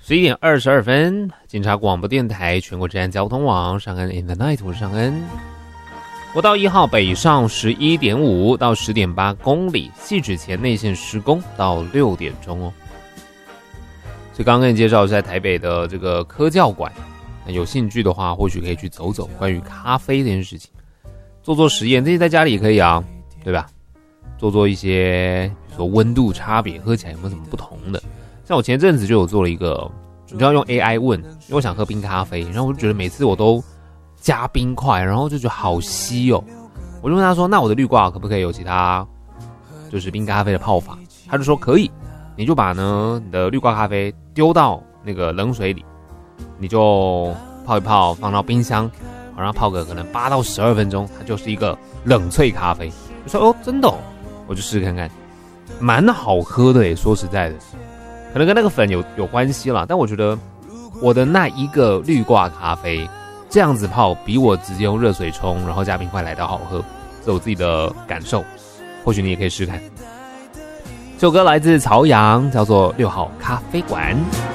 11:22，警察广播电台全国治安交通网上恩 in the night， 我是上恩。国道1号北上11.5到10.8公里，汐止前内线施工到6点钟哦。所以刚刚跟你介绍是在台北的这个科教馆，有兴趣的话或许可以去走走关于咖啡这件事情，做做实验，这些在家里也可以啊，对吧？做一些比如说温度差别，喝起来有没有什么不同的。像我前阵子就有做了一个，你知道用 AI 问，因为我想喝冰咖啡，然后我就觉得每次我都加冰块，然后就觉得好稀哦。我就问他说，那我的滤挂可不可以有其他就是冰咖啡的泡法？他就说可以，你就把你的滤挂咖啡丢到那个冷水里，你就泡一泡，放到冰箱，然后泡个可能8到12分钟，它就是一个冷萃咖啡。我说哦，真的哦，我就试试看看，蛮好喝的耶，说实在的。可能跟那个粉有关系啦，但我觉得我的那一个滤挂咖啡这样子泡，比我直接用热水冲然后加冰块来的好喝，这是我自己的感受，或许你也可以试看。这首歌来自曹阳，叫做6号咖啡馆。